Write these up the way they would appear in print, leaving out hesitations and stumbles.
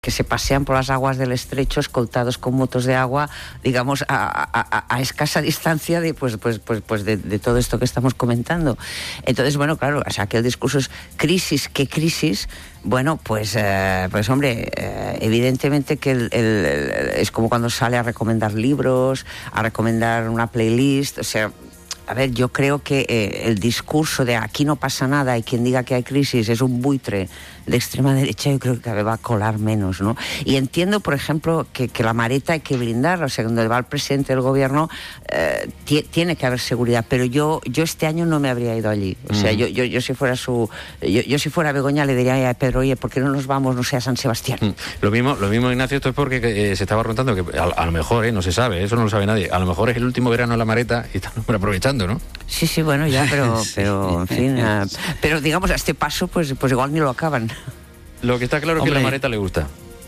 que se pasean por las aguas del estrecho escoltados con motos de agua, digamos, a escasa distancia de todo esto que estamos comentando. Entonces, bueno, claro, o sea, que el discurso es crisis, ¿qué crisis? Bueno, pues hombre, evidentemente que es como cuando sale a recomendar libros, a recomendar una playlist, o sea, a ver, yo creo que el discurso de aquí no pasa nada y quien diga que hay crisis es un buitre de extrema derecha, yo creo que cada vez va a colar menos, ¿no? Y entiendo, por ejemplo, que la Mareta hay que blindarla, o sea, cuando va el presidente del gobierno tiene que haber seguridad, pero yo este año no me habría ido allí, o sea, yo si fuera yo si fuera Begoña le diría a Pedro, oye, ¿por qué no nos vamos, no sé, a San Sebastián? Lo mismo, Ignacio, esto es porque se estaba preguntando que a lo mejor, no se sabe, eso no lo sabe nadie, a lo mejor es el último verano en la Mareta y están aprovechando, ¿no? Sí, bueno, ya, pero en fin, pero digamos, a este paso, pues igual ni lo acaban. Lo que está claro es que la Mareta le gusta.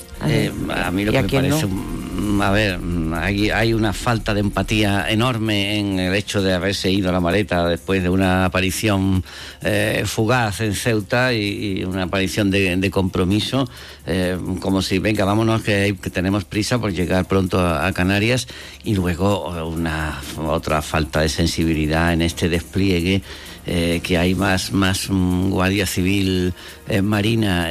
A mí lo que me parece, a ver, hay una falta de empatía enorme en el hecho de haberse ido a la Mareta después de una aparición fugaz en Ceuta y una aparición de compromiso, como si, venga, vámonos que tenemos prisa por llegar pronto a Canarias, y luego otra falta de sensibilidad en este despliegue, que hay más guardia civil marina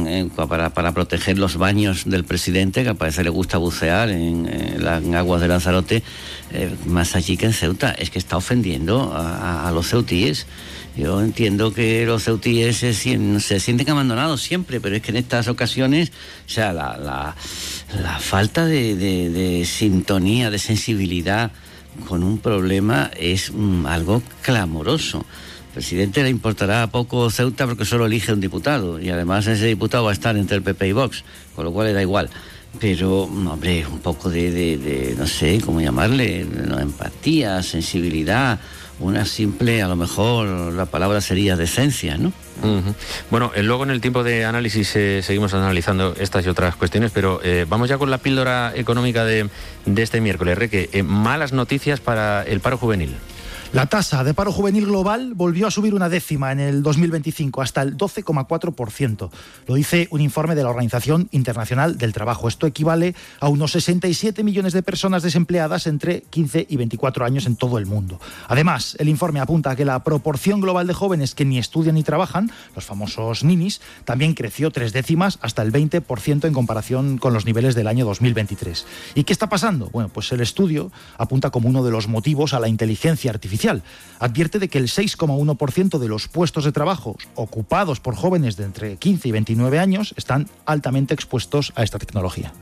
para proteger los baños del presidente, que parece le gusta bucear en las aguas de Lanzarote, más allí que en Ceuta. Es que está ofendiendo a los ceutíes. Yo entiendo que los ceutíes se sienten abandonados siempre, pero es que en estas ocasiones, o sea, la falta de sintonía, de sensibilidad con un problema es algo clamoroso. Al presidente le importará poco Ceuta porque solo elige un diputado, y además ese diputado va a estar entre el PP y Vox, con lo cual le da igual. Pero, hombre, un poco de no sé cómo llamarle, empatía, sensibilidad, una simple, a lo mejor la palabra sería decencia, ¿no? Uh-huh. Bueno, luego en el tiempo de análisis seguimos analizando estas y otras cuestiones, pero vamos ya con la píldora económica de este miércoles. Reque, malas noticias para el paro juvenil. La tasa de paro juvenil global volvió a subir 0,1 en el 2025, hasta el 12,4%. Lo dice un informe de la Organización Internacional del Trabajo. Esto equivale a unos 67 millones de personas desempleadas entre 15 y 24 años en todo el mundo. Además, el informe apunta a que la proporción global de jóvenes que ni estudian ni trabajan, los famosos ninis, también creció 0,3 hasta el 20% en comparación con los niveles del año 2023. ¿Y qué está pasando? Bueno, pues el estudio apunta como uno de los motivos a la inteligencia artificial. Advierte de que el 6,1% de los puestos de trabajo ocupados por jóvenes de entre 15 y 29 años están altamente expuestos a esta tecnología.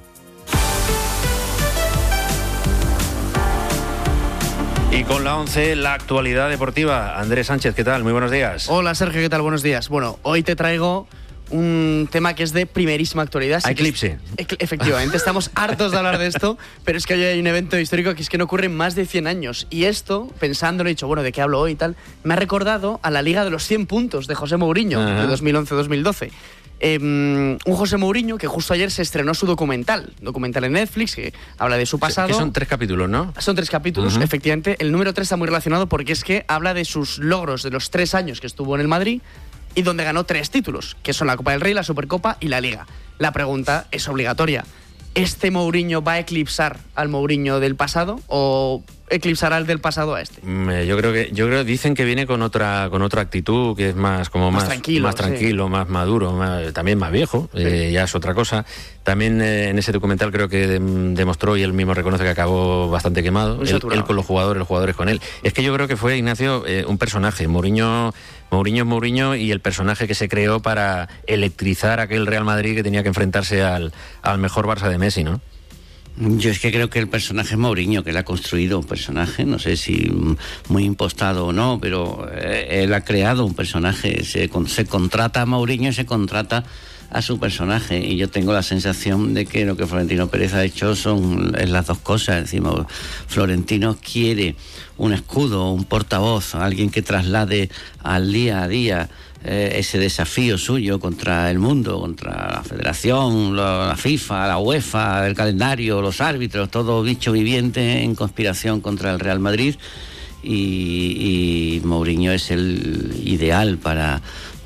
Y con la 11, la actualidad deportiva. Andrés Sánchez, ¿qué tal? Muy buenos días. Hola, Sergio, ¿qué tal? Buenos días. Bueno, hoy te traigo un tema que es de primerísima actualidad. Eclipse. Efectivamente, estamos hartos de hablar de esto, pero es que hoy hay un evento histórico que es que no ocurre en más de 100 años. Y esto, pensándolo, he dicho, bueno, ¿de qué hablo hoy y tal? Me ha recordado a la Liga de los 100 puntos de José Mourinho, de 2011-2012. Un José Mourinho que justo ayer se estrenó su documental en Netflix, que habla de su pasado. Que son 3 capítulos, ¿no? Son 3 capítulos, efectivamente. El número 3 está muy relacionado porque es que habla de sus logros de los 3 años que estuvo en el Madrid, y donde ganó 3 títulos, que son la Copa del Rey, la Supercopa y la Liga. La pregunta es obligatoria. ¿Este Mourinho va a eclipsar al Mourinho del pasado o eclipsará al del pasado a este? Yo creo que dicen que viene con otra actitud, que es más tranquilo, sí, más maduro, también más viejo, sí. Ya es otra cosa. También en ese documental creo que demostró, y él mismo reconoce, que acabó bastante quemado, él con los jugadores con él. Es que yo creo que fue, Ignacio, un personaje. Mourinho es Mourinho, y el personaje que se creó para electrizar aquel Real Madrid que tenía que enfrentarse al mejor Barça de Messi, ¿no? Yo es que creo que el personaje es Mourinho, que él ha construido un personaje, no sé si muy impostado o no, pero él ha creado un personaje. Se contrata a Mourinho y se contrata a su personaje, y yo tengo la sensación de que lo que Florentino Pérez ha hecho es las dos cosas. Decimos, Florentino quiere un escudo, un portavoz, alguien que traslade al día a día ese desafío suyo contra el mundo, contra la Federación, la FIFA, la UEFA, el calendario, los árbitros, todo bicho viviente en conspiración contra el Real Madrid, y Mourinho es el ideal para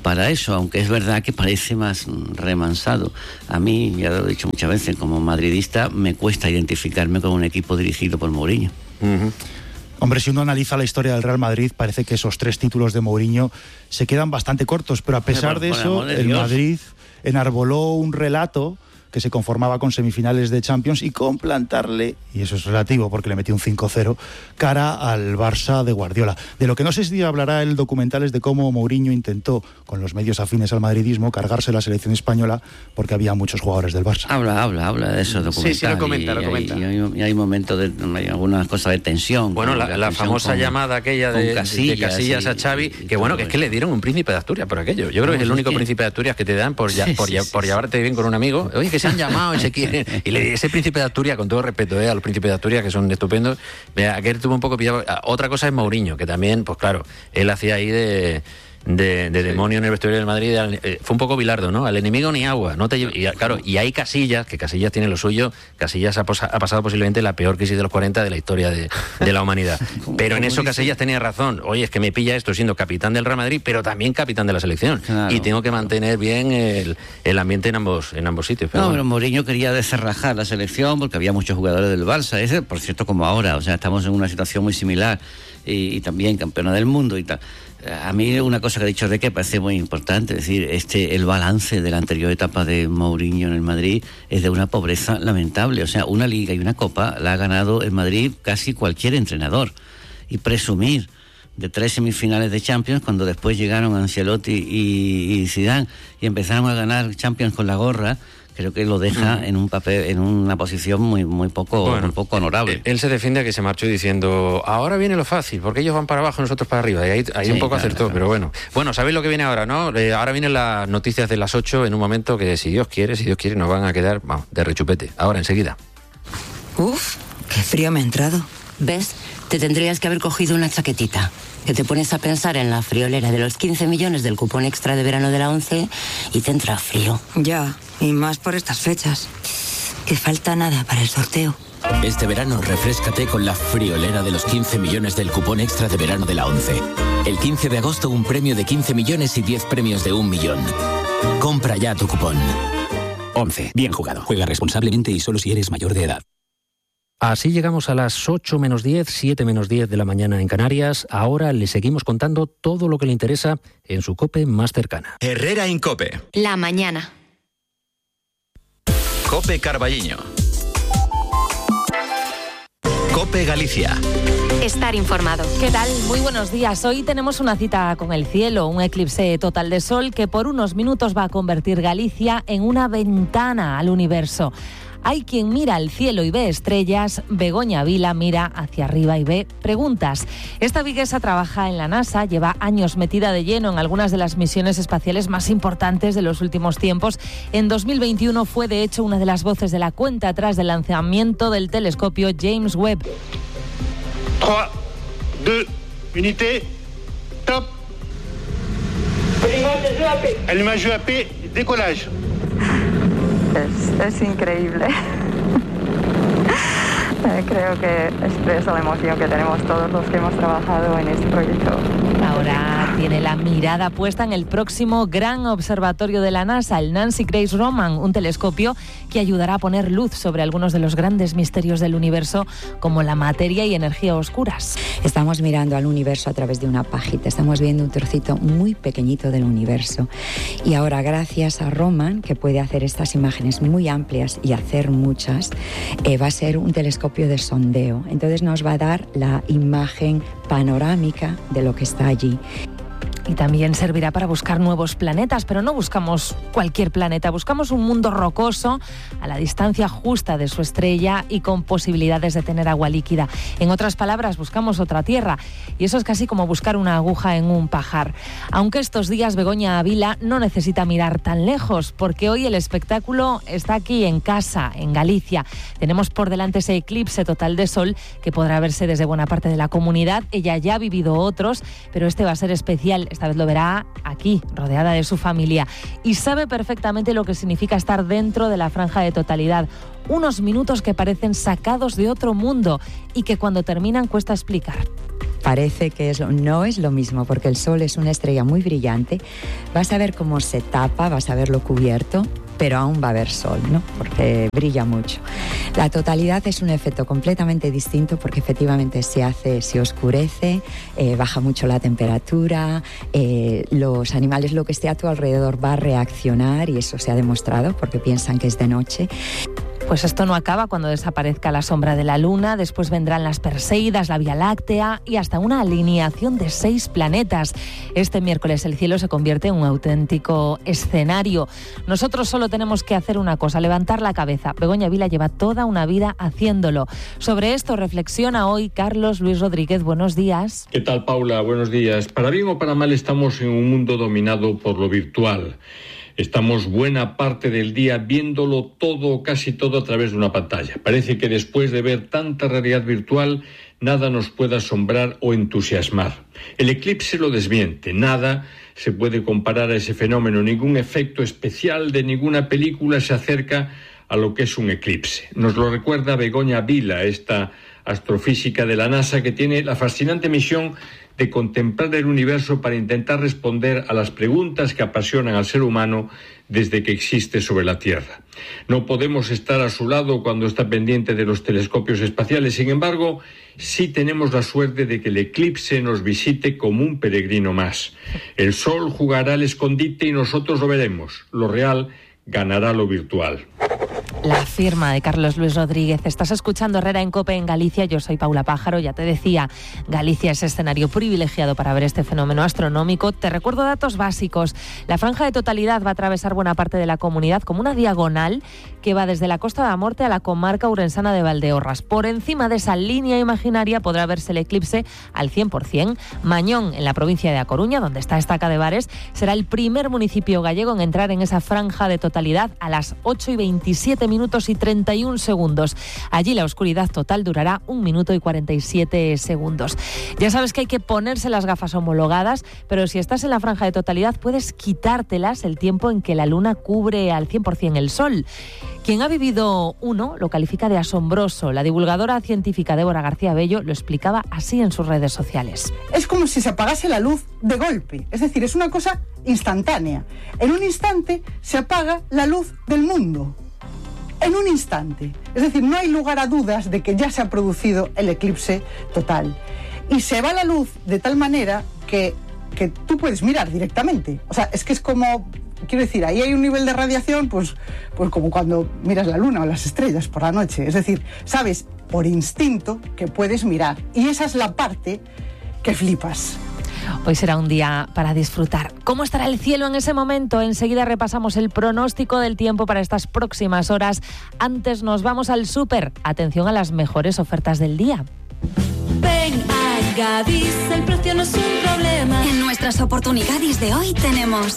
para eso, aunque es verdad que parece más remansado. A mí, ya lo he dicho muchas veces, como madridista, me cuesta identificarme con un equipo dirigido por Mourinho. Hombre, si uno analiza la historia del Real Madrid, parece que esos 3 títulos de Mourinho se quedan bastante cortos, pero a pesar de eso, el Madrid enarboló un relato que se conformaba con semifinales de Champions y con plantarle, y eso es relativo porque le metió un 5-0, cara al Barça de Guardiola. De lo que no sé si hablará el documental es de cómo Mourinho intentó, con los medios afines al madridismo, cargarse la selección española porque había muchos jugadores del Barça. Habla de eso documental. Sí, lo comenta. Y hay momentos hay algunas cosas de tensión. Bueno, la famosa llamada aquella de Casillas a Xavi, que bueno, que es que le dieron un príncipe de Asturias por aquello. Yo creo que es el único príncipe de Asturias que te dan por llevarte bien con un amigo. Oye, que se han llamado y se quieren. Y ese príncipe de Asturias, con todo respeto a los príncipes de Asturias, que son estupendos, aquel tuvo un poco pillado. Otra cosa es Mourinho, que también, pues claro, él hacía ahí de demonio en el vestuario del Madrid. Fue un poco Bilardo, ¿no? Al enemigo ni agua. Y hay Casillas, que Casillas tiene lo suyo. Casillas ha pasado posiblemente la peor crisis de los 40 de la historia de la humanidad. Pero en eso Casillas tenía razón. Oye, es que me pilla esto siendo capitán del Real Madrid, pero también capitán de la selección. Claro. Y tengo que mantener bien el ambiente en ambos sitios. Pero Mourinho quería descerrajar la selección porque había muchos jugadores del Barça. Ese, por cierto, como ahora. O sea, estamos en una situación muy similar. Y también campeona del mundo y tal. A mí una cosa que ha dicho Reque parece muy importante, es decir, el balance de la anterior etapa de Mourinho en el Madrid es de una pobreza lamentable. O sea, una liga y una copa la ha ganado el Madrid casi cualquier entrenador. Y presumir de 3 semifinales de Champions cuando después llegaron Ancelotti y Zidane y empezaron a ganar Champions con la gorra, creo que lo deja en un papel, en una posición muy poco honorable. Él se defiende a que se marchó diciendo, ahora viene lo fácil, porque ellos van para abajo, nosotros para arriba. Y ahí un poco acertó, pero bueno. Bueno, ¿sabéis lo que viene ahora, no? Ahora vienen las noticias de las 8 en un momento que, si Dios quiere, nos van a quedar de rechupete. Ahora, enseguida. Uf, qué frío me ha entrado. ¿Ves? Te tendrías que haber cogido una chaquetita. Que te pones a pensar en la friolera de los 15 millones del cupón extra de verano de la 11 y te entra frío. Ya, y más por estas fechas. Que falta nada para el sorteo. Este verano refréscate con la friolera de los 15 millones del cupón extra de verano de la 11. El 15 de agosto un premio de 15 millones y 10 premios de 1 millón. Compra ya tu cupón. 11. Bien jugado. Juega responsablemente y solo si eres mayor de edad. Así llegamos a las 8 menos 10, 7 menos 10 de la mañana en Canarias. Ahora le seguimos contando todo lo que le interesa en su COPE más cercana. Herrera en COPE. La mañana. COPE Carballiño. COPE Galicia. Estar informado. ¿Qué tal? Muy buenos días. Hoy tenemos una cita con el cielo, un eclipse total de sol que por unos minutos va a convertir Galicia en una ventana al universo. Hay quien mira al cielo y ve estrellas, Begoña Vila mira hacia arriba y ve preguntas. Esta viguesa trabaja en la NASA, lleva años metida de lleno en algunas de las misiones espaciales más importantes de los últimos tiempos. En 2021 fue de hecho una de las voces de la cuenta atrás del lanzamiento del telescopio James Webb. 3, 2, unité, top. Allumage UAP, décollage. Es increíble. Creo que expresa la emoción que tenemos todos los que hemos trabajado en este proyecto. Ahora tiene la mirada puesta en el próximo gran observatorio de la NASA, el Nancy Grace Roman, un telescopio que ayudará a poner luz sobre algunos de los grandes misterios del universo, como la materia y energía oscuras. Estamos mirando al universo a través de una pajita, estamos viendo un trocito muy pequeñito del universo. Y ahora, gracias a Roman, que puede hacer estas imágenes muy amplias y hacer muchas, va a ser un telescopio de sondeo. Entonces nos va a dar la imagen panorámica de lo que está allí. Y también servirá para buscar nuevos planetas, pero no buscamos cualquier planeta, buscamos un mundo rocoso a la distancia justa de su estrella y con posibilidades de tener agua líquida. En otras palabras, buscamos otra Tierra, y eso es casi como buscar una aguja en un pajar. Aunque estos días Begoña Vila no necesita mirar tan lejos, porque hoy el espectáculo está aquí en casa, en Galicia. Tenemos por delante ese eclipse total de sol que podrá verse desde buena parte de la comunidad. Ella ya ha vivido otros, pero este va a ser especial. Esta vez lo verá aquí, rodeada de su familia. Y sabe perfectamente lo que significa estar dentro de la franja de totalidad. Unos minutos que parecen sacados de otro mundo y que cuando terminan cuesta explicar. parece que no es lo mismo, porque el Sol es una estrella muy brillante. Vas a ver cómo se tapa, vas a verlo cubierto, pero aún va a haber sol, ¿no? Porque brilla mucho. La totalidad es un efecto completamente distinto porque efectivamente se oscurece, baja mucho la temperatura, los animales, lo que esté a tu alrededor va a reaccionar, y eso se ha demostrado porque piensan que es de noche. Pues esto no acaba cuando desaparezca la sombra de la Luna, después vendrán las Perseidas, la Vía Láctea y hasta una alineación de 6 planetas. Este miércoles el cielo se convierte en un auténtico escenario. Nosotros solo tenemos que hacer una cosa, levantar la cabeza. Begoña Vila lleva toda una vida haciéndolo. Sobre esto reflexiona hoy Carlos Luis Rodríguez. Buenos días. ¿Qué tal, Paula? Buenos días. Para bien o para mal estamos en un mundo dominado por lo virtual. Estamos buena parte del día viéndolo todo, casi todo, a través de una pantalla. Parece que después de ver tanta realidad virtual, nada nos puede asombrar o entusiasmar. El eclipse lo desmiente. Nada se puede comparar a ese fenómeno. Ningún efecto especial de ninguna película se acerca a lo que es un eclipse. Nos lo recuerda Begoña Vila, esta astrofísica de la NASA, que tiene la fascinante misión de contemplar el universo para intentar responder a las preguntas que apasionan al ser humano desde que existe sobre la Tierra. No podemos estar a su lado cuando está pendiente de los telescopios espaciales. Sin embargo, sí tenemos la suerte de que el eclipse nos visite como un peregrino más. El sol jugará al escondite y nosotros lo veremos. Lo real ganará lo virtual. La firma de Carlos Luis Rodríguez. Estás escuchando Herrera en COPE en Galicia. Yo soy Paula Pájaro. Ya te decía, Galicia es escenario privilegiado para ver este fenómeno astronómico. Te recuerdo datos básicos. La franja de totalidad va a atravesar buena parte de la comunidad como una diagonal que va desde la Costa da Morte a la comarca ourensana de Valdeorras. Por encima de esa línea imaginaria podrá verse el eclipse al 100%. Mañón, en la provincia de A Coruña, donde está Estaca de Bares, será el primer municipio gallego en entrar en esa franja de totalidad a las 8:27 minutos y 31 segundos. Allí la oscuridad total durará 1 minuto y 47 segundos. Ya sabes que hay que ponerse las gafas homologadas, pero si estás en la franja de totalidad puedes quitártelas el tiempo en que la luna cubre al 100% el sol. Quien ha vivido uno lo califica de asombroso. La divulgadora científica Débora García Bello lo explicaba así en sus redes sociales. Es como si se apagase la luz de golpe, es decir, es una cosa instantánea. En un instante se apaga la luz del mundo. En un instante. Es decir, no hay lugar a dudas de que ya se ha producido el eclipse total. Y se va la luz de tal manera que tú puedes mirar directamente. O sea, es que es como... Quiero decir, ahí hay un nivel de radiación, pues como cuando miras la luna o las estrellas por la noche. Es decir, sabes por instinto que puedes mirar. Y esa es la parte que flipas. Hoy será un día para disfrutar. ¿Cómo estará el cielo en ese momento? Enseguida repasamos el pronóstico del tiempo para estas próximas horas. Antes nos vamos al súper. Atención a las mejores ofertas del día. Ven a Gadis, el precio no es un problema. En nuestras oportunidades de hoy tenemos...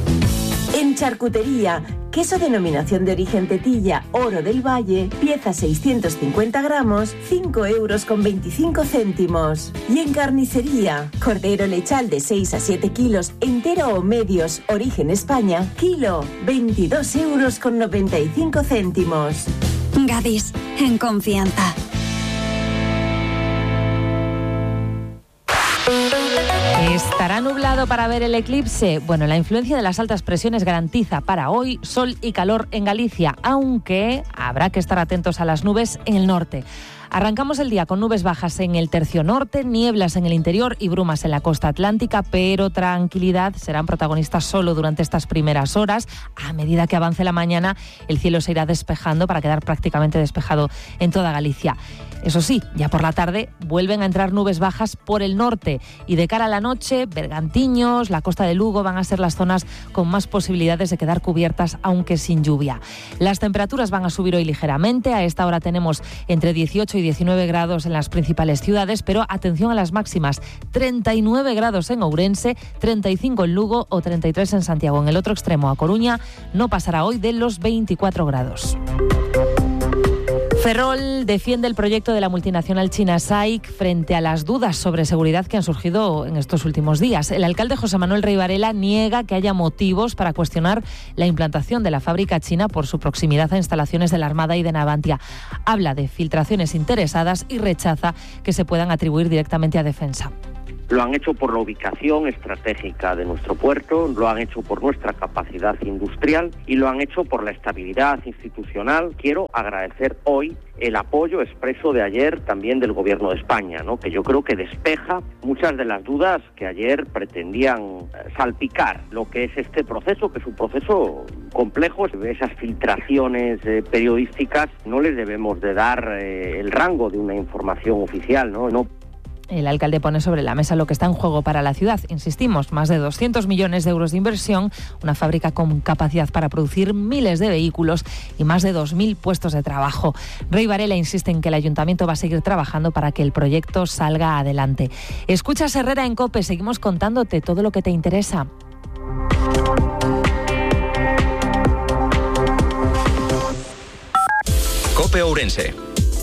En charcutería, queso denominación de origen Tetilla, Oro del Valle, pieza 650 gramos, 5,25 €. Y en carnicería, cordero lechal de 6 a 7 kilos, entero o medios, origen España, kilo, 22,95 €. Gadis, en confianza. ¿Estará nublado para ver el eclipse? Bueno, la influencia de las altas presiones garantiza para hoy sol y calor en Galicia, aunque habrá que estar atentos a las nubes en el norte. Arrancamos el día con nubes bajas en el tercio norte, nieblas en el interior y brumas en la costa atlántica, pero tranquilidad, serán protagonistas solo durante estas primeras horas. A medida que avance la mañana, el cielo se irá despejando para quedar prácticamente despejado en toda Galicia. Eso sí, ya por la tarde vuelven a entrar nubes bajas por el norte y de cara a la noche, Bergantiños, la costa de Lugo van a ser las zonas con más posibilidades de quedar cubiertas, aunque sin lluvia. Las temperaturas van a subir hoy ligeramente. A esta hora tenemos entre 18 y 19 grados en las principales ciudades, pero atención a las máximas: 39 grados en Ourense, 35 en Lugo o 33 en Santiago. En el otro extremo, A Coruña, no pasará hoy de los 24 grados. Ferrol defiende el proyecto de la multinacional china SAIC frente a las dudas sobre seguridad que han surgido en estos últimos días. El alcalde José Manuel Rey Varela niega que haya motivos para cuestionar la implantación de la fábrica china por su proximidad a instalaciones de la Armada y de Navantia. Habla de filtraciones interesadas y rechaza que se puedan atribuir directamente a Defensa. Lo han hecho por la ubicación estratégica de nuestro puerto, lo han hecho por nuestra capacidad industrial y lo han hecho por la estabilidad institucional. Quiero agradecer hoy el apoyo expreso de ayer también del Gobierno de España, ¿no? Que yo creo que despeja muchas de las dudas que ayer pretendían salpicar lo que es este proceso, que es un proceso complejo. Esas filtraciones periodísticas no les debemos de dar el rango de una información oficial, ¿no? El alcalde pone sobre la mesa lo que está en juego para la ciudad. Insistimos, más de 200 millones de euros de inversión, una fábrica con capacidad para producir miles de vehículos y más de 2.000 puestos de trabajo. Rey Varela insiste en que el ayuntamiento va a seguir trabajando para que el proyecto salga adelante. Escuchas Herrera en COPE, seguimos contándote todo lo que te interesa. COPE Ourense.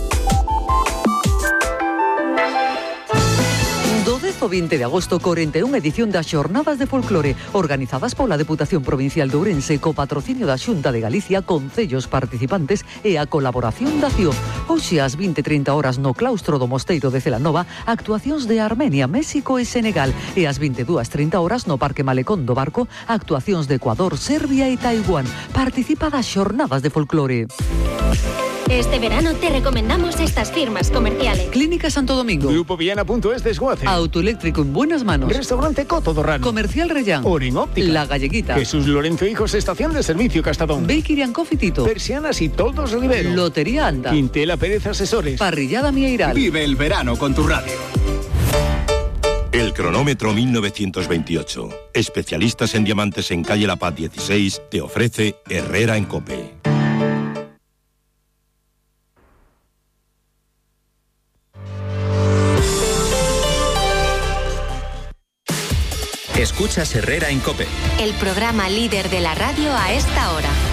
12 o 20 de agosto, 41 edición das Xornadas de Folclore, organizadas pola Deputación Provincial de Ourense, co patrocinio da Xunta de Galicia, concellos participantes e a colaboración da CIO. Hoxe ás 20:30 horas no claustro do Mosteiro de Celanova, actuacións de Armenia, México e Senegal, e ás 22:30 horas no Parque Malecón do Barco, actuacións de Ecuador, Serbia e Taiwán. Participa das Xornadas de Folclore. Este verano te recomendamos estas firmas comerciales. Clínica Santo Domingo. Grupo Viana.es Desguace. Autoeléctrico en buenas manos. Restaurante Coto Dorrán. Comercial Reyán. Orin Óptica. La Galleguita. Jesús Lorenzo Hijos, Estación de Servicio Castadón. Bakery and Coffee Tito. Persianas y Toldos Rivero. Lotería Anda. Quintela Pérez Asesores. Parrillada Mieiral. Vive el verano con tu radio. El cronómetro 1928. Especialistas en diamantes en calle La Paz 16 te ofrece Herrera en COPE. Escuchas Herrera en COPE. El programa líder de la radio a esta hora.